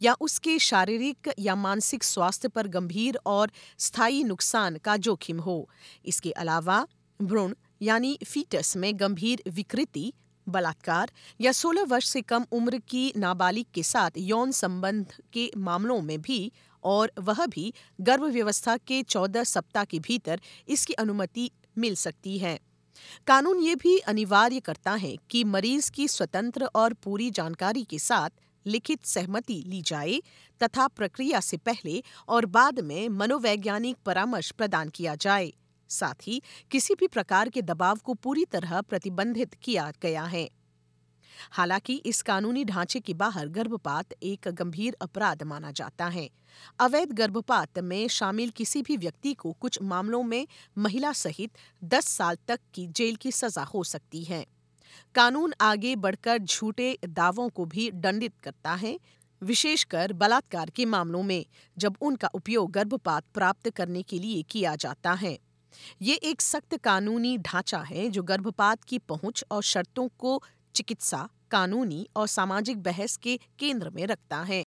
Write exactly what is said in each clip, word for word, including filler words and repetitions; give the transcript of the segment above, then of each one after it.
या उसके शारीरिक या मानसिक स्वास्थ्य पर गंभीर और स्थायी नुकसान का जोखिम हो। इसके अलावा भ्रूण यानी फीटस में गंभीर विकृति, बलात्कार या सोलह वर्ष से कम उम्र की नाबालिग के साथ यौन संबंध के मामलों में भी, और वह भी गर्भ व्यवस्था के चौदह सप्ताह के भीतर, इसकी अनुमति मिल सकती है। कानून ये भी अनिवार्य करता है कि मरीज की स्वतंत्र और पूरी जानकारी के साथ लिखित सहमति ली जाए तथा प्रक्रिया से पहले और बाद में मनोवैज्ञानिक परामर्श प्रदान किया जाए। साथ ही किसी भी प्रकार के दबाव को पूरी तरह प्रतिबंधित किया गया है। हालांकि इस कानूनी ढांचे के बाहर गर्भपात एक गंभीर अपराध माना जाता है। अवैध गर्भपात में शामिल किसी भी व्यक्ति को कुछ मामलों में महिला सहित दस साल तक की जेल की सजा हो सकती है। कानून आगे बढ़कर झूठे दावों को भी दंडित करता है, विशेषकर बलात्कार के मामलों में, जब उनका उपयोग गर्भपात प्राप्त करने के लिए किया जाता है। ये एक सख्त कानूनी ढांचा है जो गर्भपात की पहुंच और शर्तों को चिकित्सा, कानूनी और सामाजिक बहस के केंद्र में रखता है।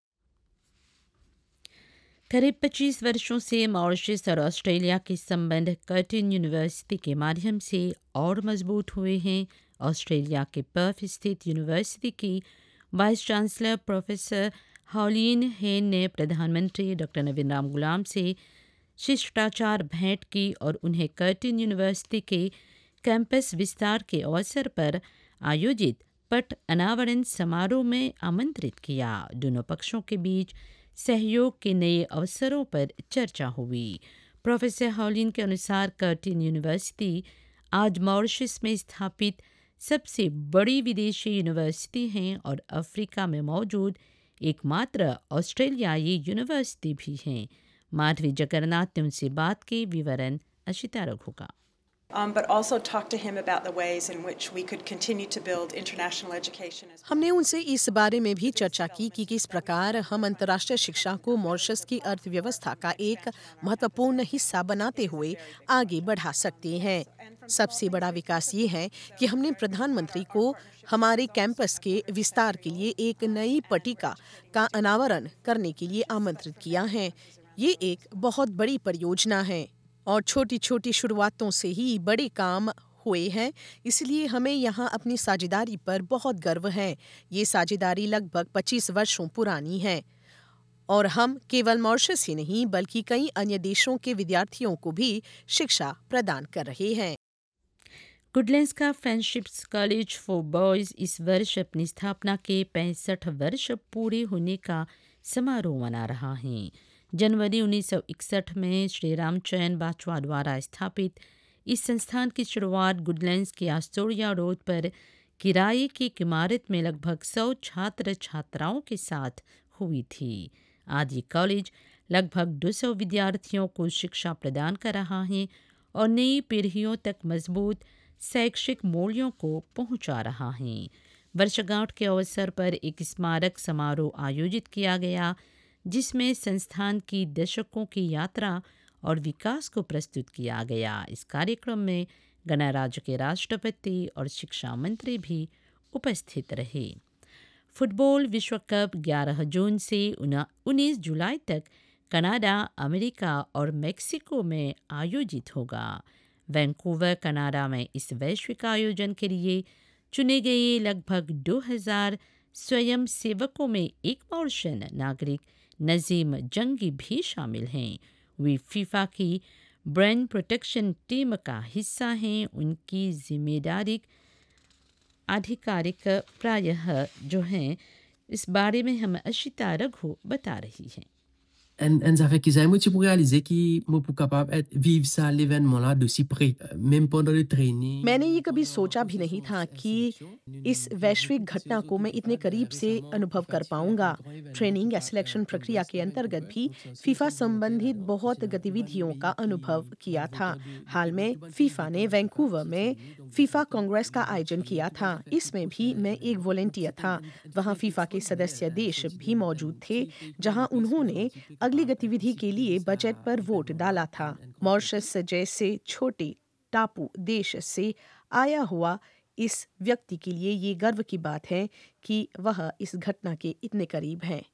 करीब पच्चीस वर्षों से मॉरिशस और ऑस्ट्रेलिया के संबंध कर्टिन यूनिवर्सिटी के माध्यम से और मजबूत हुए हैं। ऑस्ट्रेलिया के पर्थ स्थित यूनिवर्सिटी की वाइस चांसलर प्रोफेसर हॉलिन हेन ने प्रधानमंत्री डॉक्टर नवीन राम गुलाम से शिष्टाचार भेंट की और उन्हें कर्टिन यूनिवर्सिटी के कैंपस विस्तार के अवसर पर आयोजित पट अनावरण समारोह में आमंत्रित किया। दोनों पक्षों के बीच सहयोग के नए अवसरों पर चर्चा हुई। प्रोफेसर हॉलिन के अनुसार कर्टिन यूनिवर्सिटी आज मॉरिशस में स्थापित सबसे बड़ी विदेशी यूनिवर्सिटी है और अफ्रीका में मौजूद एकमात्र ऑस्ट्रेलियाई यूनिवर्सिटी भी है। माधवी जगन्नाथ ने उनसे बात की। विवरण अशिता रघु का। Um, but also talk to him about the ways in which we could continue to build international education. हमने उनसे इस बारे में भी चर्चा की कि किस प्रकार हम अंतर्राष्ट्रीय शिक्षा को मॉरिशस की अर्थव्यवस्था का एक महत्वपूर्ण हिस्सा बनाते हुए आगे बढ़ा सकते हैं। सबसे बड़ा विकास ये है कि हमने प्रधानमंत्री को हमारे कैंपस के विस्तार के लिए एक नई पट्टिका का अनावरण करने के लिए आमंत्रित किया है। ये एक बहुत बड़ी परियोजना है और छोटी छोटी शुरुआतों से ही बड़े काम हुए हैं, इसलिए हमें यहाँ अपनी साझेदारी पर बहुत गर्व है। ये साझेदारी लगभग पच्चीस वर्षों पुरानी है और हम केवल मॉरिशस ही नहीं बल्कि कई अन्य देशों के विद्यार्थियों को भी शिक्षा प्रदान कर रहे हैं। गुडलैंड्स का फ्रेंडशिप्स कॉलेज फॉर बॉयज़ इस वर्ष अपनी स्थापना के पैंसठ वर्ष पूरे होने का समारोह मना रहा है। जनवरी उन्नीस सौ इकसठ में श्री रामचंद्र बाचवा द्वारा स्थापित इस संस्थान की शुरुआत गुडलैंड्स के आस्टोरिया रोड पर किराए की एक इमारत में लगभग सौ छात्र छात्राओं के साथ हुई थी। आज ये कॉलेज लगभग दो सौ विद्यार्थियों को शिक्षा प्रदान कर रहा है और नई पीढ़ियों तक मजबूत शैक्षिक मूल्यों को पहुंचा रहा है। वर्षगांठ के अवसर पर एक स्मारक समारोह आयोजित किया गया जिसमें संस्थान की दशकों की यात्रा और विकास को प्रस्तुत किया गया। इस कार्यक्रम में गणराज्य के राष्ट्रपति और शिक्षा मंत्री भी उपस्थित रहे। फुटबॉल विश्व कप ग्यारह जून से उन्नीस जुलाई तक कनाडा, अमेरिका और मेक्सिको में आयोजित होगा। वैंकूवर, कनाडा में इस वैश्विक आयोजन के लिए चुने गए लगभग दो हज़ार स्वयं सेवकों में एक मॉरिशन नागरिक नजीम जंगी भी शामिल हैं। वे फीफा की ब्रांड प्रोटेक्शन टीम का हिस्सा हैं। उनकी जिम्मेदारी आधिकारिक प्रायः जो हैं, इस बारे में हम अशिता रघु बता रही हैं। En, en ça fait qu'ils aiment aussi pour réaliser qu'ils sont capables de vivre ça, l'événement-là, de si près, même pendant le training. मैंने ये कभी सोचा भी नहीं था कि इस वैश्विक घटना को मैं इतने करीब से अनुभव कर पाऊंगा। ट्रेनिंग या सिलेक्शन प्रक्रिया के अंतर्गत भी फीफा संबंधित बहुत गतिविधियों का अनुभव किया था। हाल में फीफा ने वैंकूवर में फीफा कांग्रेस का आयोजन किया था। इसमें भी मैं एक वॉलंटियर था। वहाँ फीफा के सदस्य देश भी मौजूद थे, जहाँ उन्होंने अगली गतिविधि के लिए बजट पर वोट डाला था। मॉरिशस जैसे छोटे टापू देश से आया हुआ इस व्यक्ति के लिए ये गर्व की बात है कि वह इस घटना के इतने करीब हैं।